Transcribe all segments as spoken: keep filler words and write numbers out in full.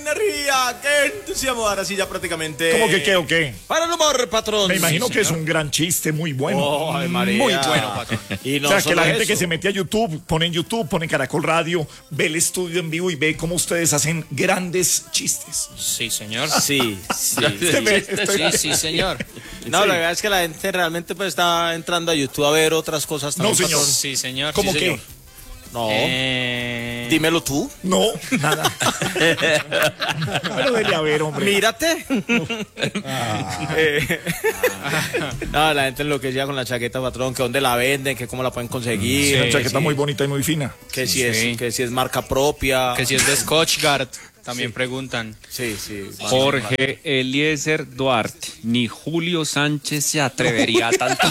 energía, qué entusiasmo. Ahora sí ya prácticamente. ¿Cómo que qué o qué? Para el humor, patrón. Me imagino sí, que es un gran chiste, muy bueno. Oh, ay, María. Muy bueno, patrón. Y no o sea, que la gente eso. que se mete a YouTube, pone en YouTube, pone Caracol Radio, ve el estudio en vivo y ve cómo ustedes hacen grandes chistes. Sí, señor. Sí, sí. Sí, sí, señor. No, Sí. la verdad es que la gente realmente pues está entrando a YouTube a ver otras cosas también. No, señor. patrón. Sí, señor. ¿Cómo sí, qué? señor. No. Eh... Dímelo tú. No, nada. Pero dele a ver, hombre. Mírate. Eh, no, la gente enloquecía con la chaqueta, patrón, que dónde la venden, que cómo la pueden conseguir. Una Sí, chaqueta sí. muy bonita y muy fina. Que si Sí. es, que si es marca propia. Que si es de Scotchgard, también preguntan. Sí, sí. Jorge Eliezer Duarte, ni Julio Sánchez se atrevería a tanto.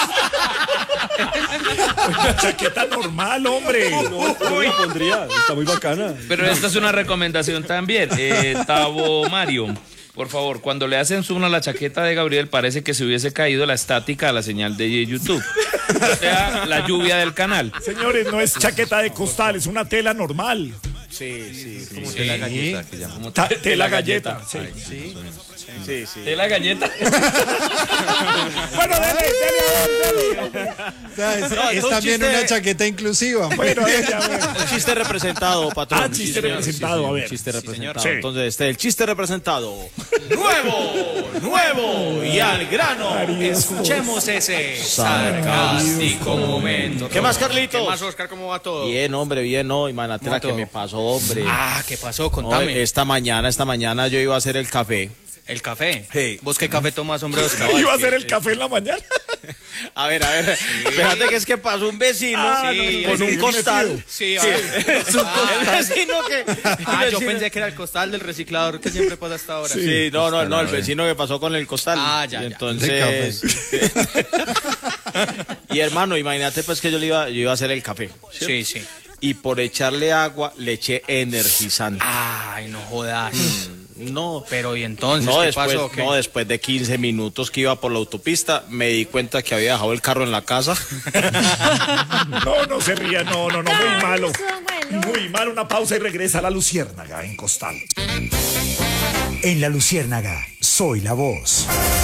Una chaqueta normal, hombre. No me pondría, está muy bacana. Pero esta es una recomendación también. Eh, Tavo Mario, por favor, cuando le hacen zoom a la chaqueta de Gabriel, parece que se hubiese caído la estática a la señal de YouTube. O sea, la lluvia del canal. Señores, no es chaqueta de costal, es una tela normal. Sí, sí. Sí, Como tela galleta, que Como Ta- tela tela galleta. galleta. Sí. sí. Sí, sí. Tela galleta. Bueno, dele, dele, dele. O sea, es, No, es es un también chiste- una chaqueta inclusiva. Bueno, dele, a ver. Un chiste representado, patrón. Ah, chiste Sí, señor. representado, Sí, sí, a ver. un chiste representado. Sí. Entonces, este, el chiste representado. Nuevo, nuevo y al grano. Escuchemos ese sarcástico momento. ¿Qué más, Carlitos? ¿Qué más, Oscar? ¿Cómo va todo? Bien, hombre, bien, no. Imagínate la que todo? me pasó, hombre. Ah, ¿qué pasó? No, Contame. esta mañana, esta mañana yo iba a hacer el café. El café. Sí. ¿Vos qué café tomas, hombre, Oscar? Iba a hacer el café en la mañana. A ver, a ver. Fíjate que es que pasó un vecino Ah, sí, con sí, un sí, costal. Sí, a Sí, ver. es un costal. El vecino que. Ah, el yo vecino- pensé que era el costal del reciclador que siempre pasa hasta ahora. Sí, no, no, no, el vecino que pasó con el costal. Ah, ya, Y ya. entonces. Y hermano, imagínate pues que yo le iba, yo iba a hacer el café. Sí, sí. Y por echarle agua le eché energizante. Ay, no jodas. No, Pero ¿y entonces no qué después, pasó? o qué? no, después de quince minutos que iba por la autopista, me di cuenta que había dejado el carro en la casa. No, no se ría, no, no, no, muy malo. Muy mal, una pausa y regresa a la Luciérnaga en Costal. En La Luciérnaga, soy la voz.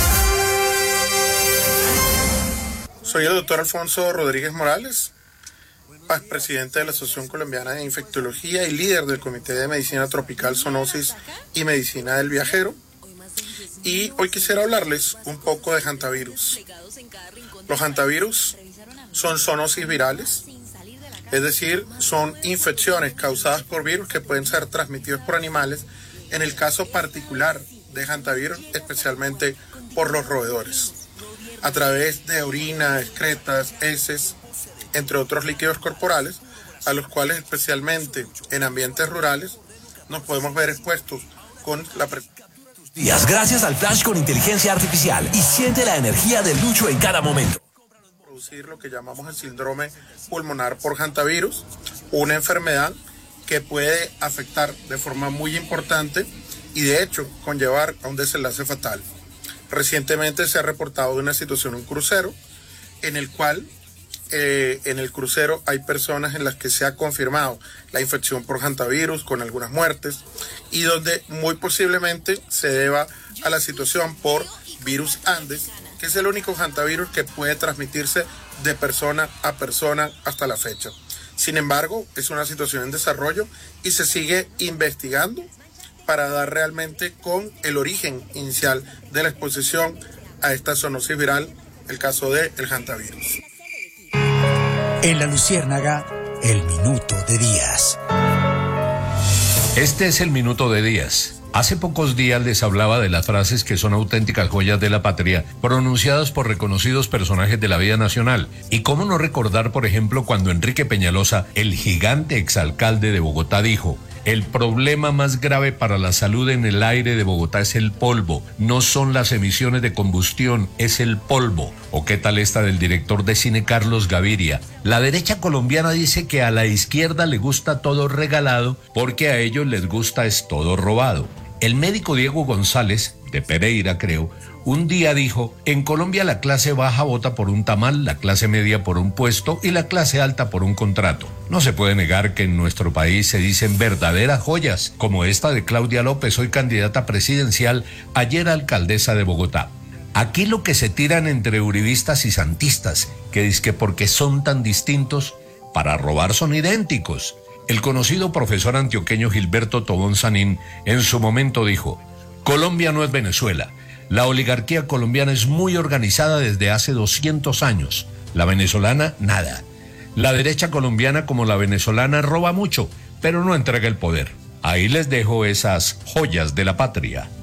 Soy el doctor Alfonso Rodríguez Morales, presidente de la Asociación Colombiana de Infectología y líder del Comité de Medicina Tropical, Zoonosis y Medicina del Viajero. Y hoy quisiera hablarles un poco de hantavirus. Los hantavirus son zoonosis virales, es decir, son infecciones causadas por virus que pueden ser transmitidos por animales, en el caso particular de hantavirus, especialmente por los roedores, a través de orina, excretas, heces, entre otros líquidos corporales, a los cuales especialmente en ambientes rurales nos podemos ver expuestos con la pre- Días gracias al Flash con inteligencia artificial y siente la energía de Lucho en cada momento. producir lo que llamamos el síndrome pulmonar por hantavirus, una enfermedad que puede afectar de forma muy importante y de hecho conllevar a un desenlace fatal. Recientemente se ha reportado una situación en un crucero en el cual Eh, en el crucero hay personas en las que se ha confirmado la infección por hantavirus con algunas muertes y donde muy posiblemente se deba a la situación por virus Andes, que es el único hantavirus que puede transmitirse de persona a persona hasta la fecha. Sin embargo, es una situación en desarrollo y se sigue investigando para dar realmente con el origen inicial de la exposición a esta zoonosis viral, el caso del hantavirus. En La Luciérnaga, el minuto de Díaz. Este es el minuto de Díaz. Hace pocos días les hablaba de las frases que son auténticas joyas de la patria, pronunciadas por reconocidos personajes de la vida nacional. Y cómo no recordar, por ejemplo, cuando Enrique Peñalosa, el gigante exalcalde de Bogotá, dijo: el problema más grave para la salud en el aire de Bogotá es el polvo, no son las emisiones de combustión, es el polvo. ¿O qué tal esta del director de cine Carlos Gaviria? La derecha colombiana dice que a la izquierda le gusta todo regalado porque a ellos les gusta es todo robado. El médico Diego González, de Pereira creo, un día dijo, en Colombia la clase baja vota por un tamal, la clase media por un puesto y la clase alta por un contrato. No se puede negar que en nuestro país se dicen verdaderas joyas, como esta de Claudia López, hoy candidata presidencial, ayer alcaldesa de Bogotá. Aquí lo que se tiran entre uribistas y santistas, que dizque porque son tan distintos, para robar son idénticos. El conocido profesor antioqueño Gilberto Tobón Sanín en su momento dijo, Colombia no es Venezuela. La oligarquía colombiana es muy organizada desde hace doscientos años. La venezolana, nada. La derecha colombiana como la venezolana roba mucho, pero no entrega el poder. Ahí les dejo esas joyas de la patria.